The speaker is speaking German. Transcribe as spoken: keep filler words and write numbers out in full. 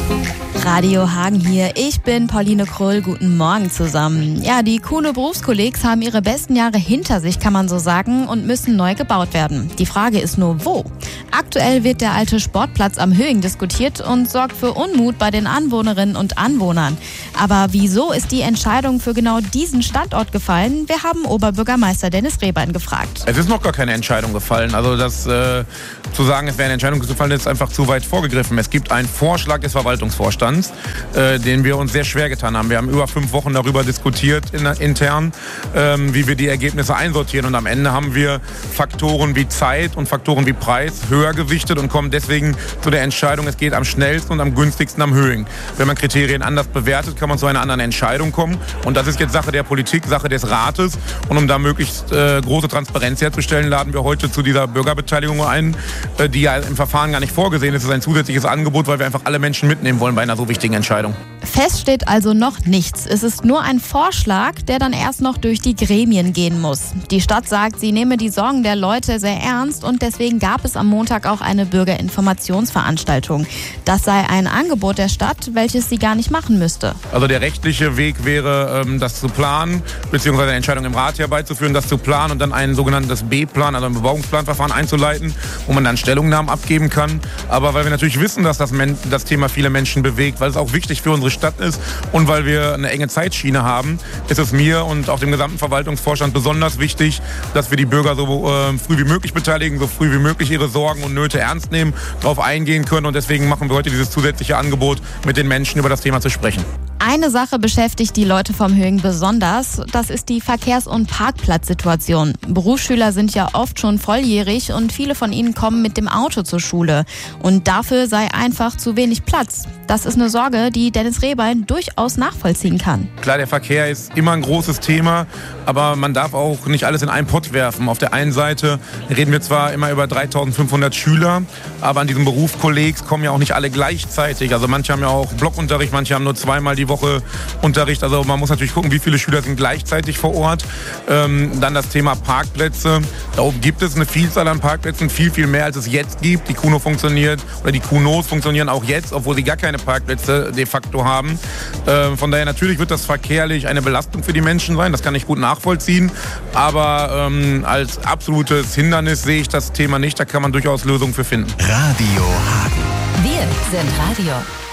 Radio Hagen hier. Ich bin Pauline Krull. Guten Morgen zusammen. Ja, die Kuno Berufskollegs haben ihre besten Jahre hinter sich, kann man so sagen, und müssen neu gebaut werden. Die Frage ist nur, wo? Aktuell wird der alte Sportplatz am Höing diskutiert und sorgt für Unmut bei den Anwohnerinnen und Anwohnern. Aber wieso ist die Entscheidung für genau diesen Standort gefallen? Wir haben Oberbürgermeister Dennis Rehbein gefragt. Es ist noch gar keine Entscheidung gefallen. Also das äh, zu sagen, es wäre eine Entscheidung gefallen, ist einfach zu weit vorgegriffen. Es gibt einen Vorschlag des Verwaltungsvorstands, Äh, den wir uns sehr schwer getan haben. Wir haben über fünf Wochen darüber diskutiert in, intern, ähm, wie wir die Ergebnisse einsortieren. Und am Ende haben wir Faktoren wie Zeit und Faktoren wie Preis höher gewichtet und kommen deswegen zu der Entscheidung, es geht am schnellsten und am günstigsten am Höing. Wenn man Kriterien anders bewertet, kann man zu einer anderen Entscheidung kommen. Und das ist jetzt Sache der Politik, Sache des Rates. Und um da möglichst äh, große Transparenz herzustellen, laden wir heute zu dieser Bürgerbeteiligung ein, äh, die ja im Verfahren gar nicht vorgesehen ist. Es ist ein zusätzliches Angebot, weil wir einfach alle Menschen mitnehmen wollen bei einer so wichtigen Entscheidung. Fest steht also noch nichts. Es ist nur ein Vorschlag, der dann erst noch durch die Gremien gehen muss. Die Stadt sagt, sie nehme die Sorgen der Leute sehr ernst und deswegen gab es am Montag auch eine Bürgerinformationsveranstaltung. Das sei ein Angebot der Stadt, welches sie gar nicht machen müsste. Also der rechtliche Weg wäre, das zu planen, beziehungsweise eine Entscheidung im Rat herbeizuführen, das zu planen und dann ein sogenanntes B-Plan, also ein Bebauungsplanverfahren einzuleiten, wo man dann Stellungnahmen abgeben kann. Aber weil wir natürlich wissen, dass das, Men- das Thema viele Menschen bewegt, weil es auch wichtig für unsere Stadt ist und weil wir eine enge Zeitschiene haben, ist es mir und auch dem gesamten Verwaltungsvorstand besonders wichtig, dass wir die Bürger so äh, früh wie möglich beteiligen, so früh wie möglich ihre Sorgen und Nöte ernst nehmen, darauf eingehen können und deswegen machen wir heute dieses zusätzliche Angebot, mit den Menschen über das Thema zu sprechen. Eine Sache beschäftigt die Leute vom Höing besonders, das ist die Verkehrs- und Parkplatzsituation. Berufsschüler sind ja oft schon volljährig und viele von ihnen kommen mit dem Auto zur Schule. Und dafür sei einfach zu wenig Platz. Das ist eine Sorge, die Dennis Rehbein durchaus nachvollziehen kann. Klar, der Verkehr ist immer ein großes Thema, aber man darf auch nicht alles in einen Pott werfen. Auf der einen Seite reden wir zwar immer über dreitausendfünfhundert Schüler, aber an diesem Berufskollegs kommen ja auch nicht alle gleichzeitig. Also manche haben ja auch Blockunterricht, manche haben nur zweimal die Woche Unterricht. Also man muss natürlich gucken, wie viele Schüler sind gleichzeitig vor Ort. Ähm, dann das Thema Parkplätze. Da oben gibt es eine Vielzahl an Parkplätzen, viel, viel mehr als es jetzt gibt. Die Kuno funktioniert oder die Kunos funktionieren auch jetzt, obwohl sie gar keine Parkplätze de facto haben. Ähm, von daher natürlich wird das verkehrlich eine Belastung für die Menschen sein. Das kann ich gut nachvollziehen. Aber ähm, als absolutes Hindernis sehe ich das Thema nicht. Da kann man durchaus Lösungen für finden. Radio Hagen. Wir sind Radio.